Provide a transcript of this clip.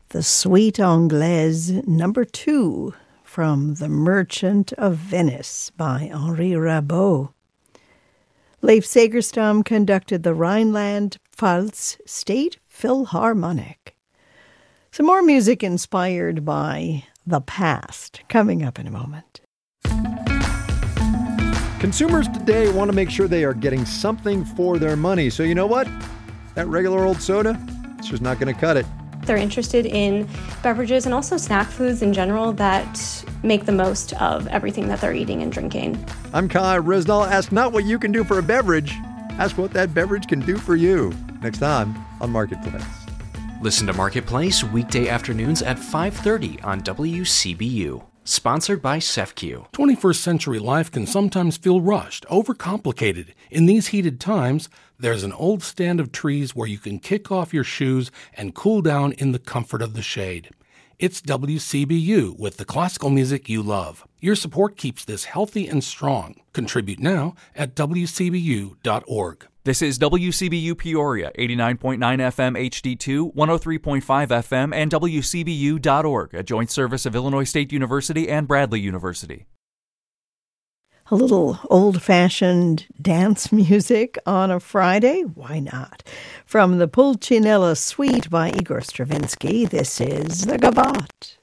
The Suite Anglaise, number 2, from The Merchant of Venice by Henri Rabault. Leif Segerstam conducted the Rhineland-Pfalz State Philharmonic. Some more music inspired by the past, coming up in a moment. Consumers today want to make sure they are getting something for their money. So you know what? That regular old soda, it's just not going to cut it. They're interested in beverages and also snack foods in general that make the most of everything that they're eating and drinking. I'm Kai Risnall. Ask not what you can do for a beverage. Ask what that beverage can do for you. Next time on Marketplace. Listen to Marketplace weekday afternoons at 5:30 on WCBU. Sponsored by CEFCU. 21st century life can sometimes feel rushed, overcomplicated. In these heated times, there's an old stand of trees where you can kick off your shoes and cool down in the comfort of the shade. It's WCBU with the classical music you love. Your support keeps this healthy and strong. Contribute now at WCBU.org. This is WCBU Peoria, 89.9 FM HD2, 103.5 FM, and WCBU.org, a joint service of Illinois State University and Bradley University. A little old-fashioned dance music on a Friday? Why not? From the Pulcinella Suite by Igor Stravinsky, this is The Gavotte.